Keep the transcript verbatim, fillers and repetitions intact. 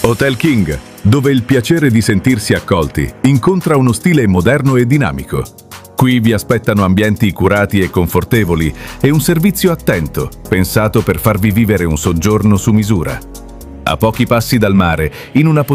Hotel King, dove il piacere di sentirsi accolti incontra uno stile moderno e dinamico. Qui vi aspettano ambienti curati e confortevoli e un servizio attento, pensato per farvi vivere un soggiorno su misura. A pochi passi dal mare, in una posizione